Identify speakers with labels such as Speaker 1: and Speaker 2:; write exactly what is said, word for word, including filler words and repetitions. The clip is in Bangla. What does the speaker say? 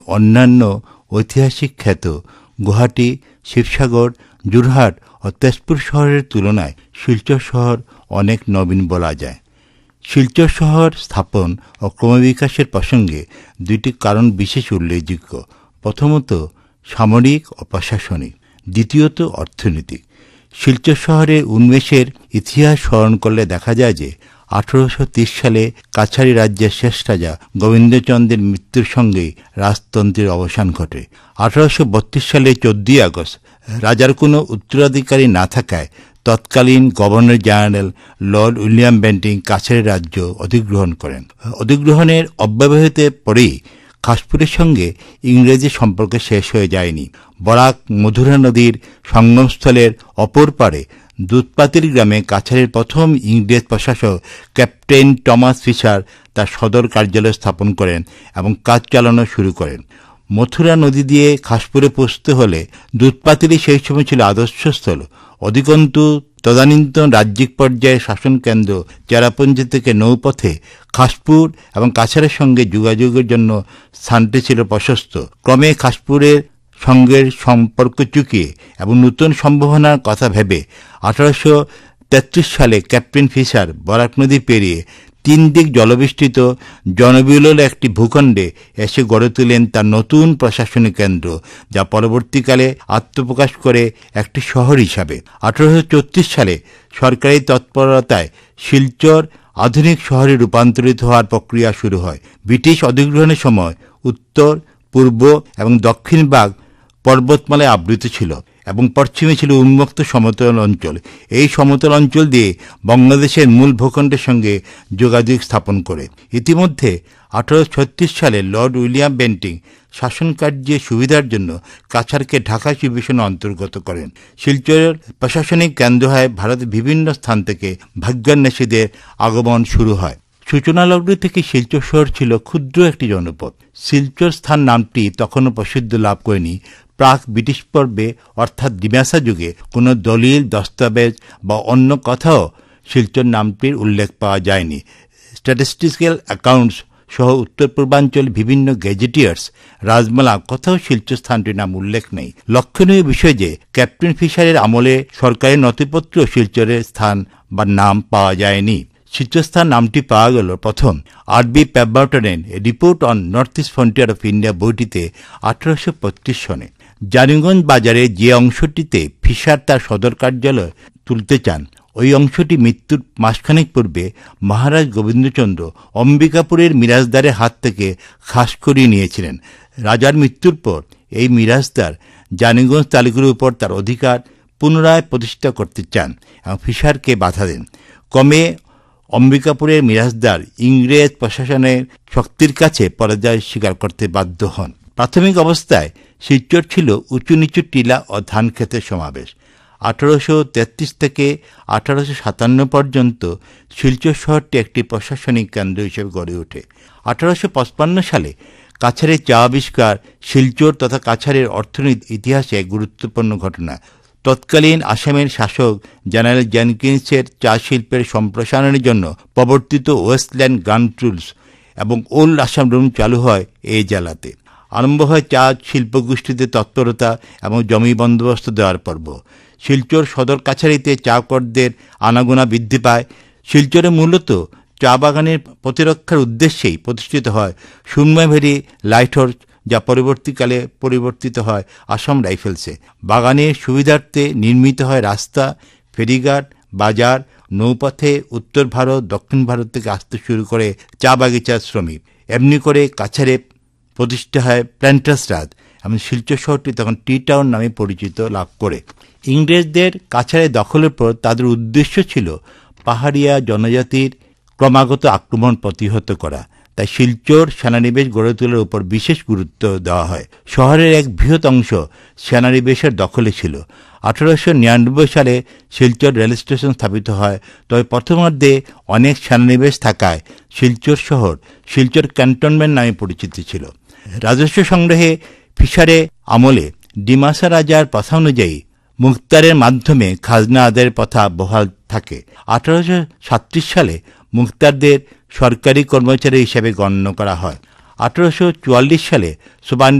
Speaker 1: অন্যান্য ঐতিহাসিক খ্যাত গুয়াহাটি, শিবসাগর, যোরহাট ও তেজপুর শহরের তুলনায় শিলচর শহর অনেক নবীন বলা যায়। শিলচর শহর স্থাপন ও ক্রমবিকাশের প্রসঙ্গে দুইটি কারণ বিশেষ উল্লেখযোগ্য। প্রথমত সামরিক ও প্রশাসনিক, দ্বিতীয়ত অর্থনৈতিক। শিলচর শহরের উন্মেষের ইতিহাস স্মরণ করলে দেখা যায় যে আঠারোশো তিরিশ সালে কাছাড়ি রাজ্যের শেষ রাজা গোবিন্দচন্দ্রের মৃত্যুর সঙ্গেই রাজতন্ত্রের অবসান ঘটে। আঠারোশো বত্রিশ সালে চোদ্দই আগস্ট রাজার কোনো উত্তরাধিকারী না থাকায় তৎকালীন governor general Lord William Bentinck Kachhari রাজ্য অধিগ্রহণ করেন। অধিগ্রহণের অব্যবহিত পরেই খাসপুরের সঙ্গে ইংরেজি সম্পর্ক শেষ হয়ে যায়নি। বরাক মধুরা নদীর সঙ্গমস্থলের অপর পারে দুধপাতিল গ্রামে কাছাড়ের প্রথম ইংরেজ প্রশাসক ক্যাপ্টেন টমাস ফিশার তার সদর কার্যালয় স্থাপন করেন এবং কাজ চালানো শুরু করেন। মথুরা নদী দিয়ে খাসপুরে পৌঁছতে হলে দুধপাতিলই সেই সময় ছিল আদর্শস্থল। অধিকন্তু তদানীন্তন রাজ্যিক পর্যায়ের শাসন কেন্দ্র চেরাপুঞ্জি থেকে নৌপথে খাসপুর এবং কাছাড়ের সঙ্গে যোগাযোগের জন্য স্থানটি ছিল প্রশস্ত। ক্রমে খাসপুরের সঙ্গের সম্পর্ক চুকিয়ে এবং নতুন সম্ভাবনার কথা ভেবে আঠারোশো তেত্রিশ সালে ক্যাপ্টেন ফিশার বরাক নদী পেরিয়ে তিন দিক জলবেষ্টিত জনবিরল একটি ভূখণ্ডে এসে গড়ে তোলেন তার নতুন প্রশাসনিক কেন্দ্র, যা পরবর্তীকালে আত্মপ্রকাশ করে একটি শহর হিসাবে। আঠারোশো চৌত্রিশ সালে সরকারি তৎপরতায় শিলচর আধুনিক শহরে রূপান্তরিত হওয়ার প্রক্রিয়া শুরু হয়। ব্রিটিশ অধিগ্রহণের সময় উত্তর, পূর্ব এবং দক্ষিণ ভাগ পর্বতমালায় আবৃত ছিল এবং পশ্চিমে ছিল উন্মুক্ত সমতল অঞ্চল। এই সমতল অঞ্চল দিয়ে বাংলাদেশের মূল ভূখণ্ডের সঙ্গে যোগাযোগ স্থাপন করে। ইতিমধ্যে আঠারোশো ছত্রিশ সালে লর্ড উইলিয়াম বেন্টিং শাসনকার্যের সুবিধার জন্য কাছাড়কে ঢাকা ডিভিশনে অন্তর্গত করেন। শিলচরের প্রশাসনিক কেন্দ্র হয় ভারতের বিভিন্ন স্থান থেকে ভাগ্যান্বেষীদের আগমন শুরু হয়। সূচনালগ্ন থেকে শিলচর শহর ছিল ক্ষুদ্র একটি জনপদ। শিলচর স্থান নামটি তখনও প্রসিদ্ধি লাভ করেনি। প্রাক ব্রিটিশ পর্বে অর্থাৎ ডিমাসা যুগে কোনো দলিল, দস্তাবেজ বা অন্য কথাও শিলচর নামটির উল্লেখ পাওয়া যায়নি। স্ট্যাটিস্টিক্যাল অ্যাকাউন্টস সহ উত্তর পূর্বাঞ্চল বিভিন্ন গেজেটিয়ার্স রাজমালা কোথাও শিলচর স্থানটির নাম উল্লেখ নেই। লক্ষণীয় বিষয় যে ক্যাপ্টেন ফিশারের আমলে সরকারি নথিপত্র শিলচরের স্থান বা নাম পাওয়া যায়নি। শিলচর নামটি পাওয়া গেল প্রথম আরবি প্যাবার্টনের report on north east frontier of India বইটিতে আঠারোশো পঁয়ত্রিশ সনে। জানিগঞ্জ বাজারে যে অংশটিতে ফিশার তার সদর কার্যালয় তুলতে চান, ওই অংশটি মৃত্যুর মাসখানেক পূর্বে মহারাজ গোবিন্দচন্দ্র অম্বিকাপুরের মিরাজদারের হাত থেকে খাস করিয়ে নিয়েছিলেন। রাজার মৃত্যুর পর এই মিরাজদার জানিগঞ্জ তালুকের উপর তার অধিকার পুনরায় প্রতিষ্ঠা করতে চান এবং ফিশারকে বাধা দেন। ক্রমে অম্বিকাপুরের মিরাজদার ইংরেজ প্রশাসনের শক্তির কাছে পরাজয় স্বীকার করতে বাধ্য হন। প্রাথমিক অবস্থায় শিলচর ছিল উঁচু নিচু টিলা ও ধান ক্ষেতের সমাবেশ। আঠারোশো তেত্রিশ থেকে আঠারোশো সাতান্ন পর্যন্ত শিলচর শহরটি একটি প্রশাসনিক কেন্দ্র হিসেবে গড়ে ওঠে। আঠারোশো পঁচপান্ন সালে কাছাড়ের চা আবিষ্কার শিলচর তথা কাছাড়ের অর্থনীতি ইতিহাসে এক গুরুত্বপূর্ণ ঘটনা। তৎকালীন আসামের শাসক জেনারেল জেনকিন্সের চা শিল্পের সম্প্রসারণের জন্য প্রবর্তিত ওয়েস্টল্যান্ড গ্রান্ট রুলস এবং ওল্ড আসাম রুল চালু হয় এই জেলাতে। আরম্ভ হয় চা শিল্পগোষ্ঠীতে তৎপরতা এবং জমি বন্দোবস্ত দেওয়ার পর্ব। শিলচর সদর কাছাড়িতে চা করদের আনাগোনা বৃদ্ধি পায়। শিলচরে মূলত চা বাগানের প্রতিরক্ষার উদ্দেশ্যেই প্রতিষ্ঠিত হয় সুরমাভেরি লাইট হাউস, যা পরবর্তীকালে পরিবর্তিত হয় আসাম রাইফেলসে। বাগানের সুবিধার্থে নির্মিত হয় রাস্তা, ফেরিঘাট, বাজার, নৌপথে উত্তর ভারত, দক্ষিণ ভারত থেকে আসতে শুরু করে চা বাগিচার শ্রমিক। এমনি করে কাছাড়ে প্রতিষ্ঠা হয় প্ল্যান্টার্স রাজ এবং শিলচর শহরটি তখন টি টাউন নামে পরিচিত লাভ করে। ইংরেজদের কাছাড়ে দখলের পর তাদের উদ্দেশ্য ছিল পাহাড়িয়া জনজাতির ক্রমাগত আক্রমণ প্রতিহত করা। তাই শিলচর সেনানিবেশ গড়ে তোলার উপর বিশেষ গুরুত্ব দেওয়া হয়। শহরের এক বৃহৎ অংশ সেনানিবেশের দখলে ছিল। আঠারোশো নিরানব্বই সালে শিলচর রেল স্টেশন স্থাপিত হয়। তবে প্রথমার্ধে অনেক সেনানিবেশ থাকায় শিলচর শহর শিলচর ক্যান্টনমেন্ট নামে পরিচিত ছিল। রাজস্ব সংগ্রহে ফিশারে আমলে ডিমাসা রাজার প্রথা অনুযায়ী মুক্তারের মাধ্যমে খাজনা আদায়ের প্রথা বহাল থাকে। আঠারোশো সাতত্রিশ সালে মুক্তারদের সরকারি কর্মচারী হিসেবে গণ্য করা হয়। আঠারোশো চুয়াল্লিশ সালে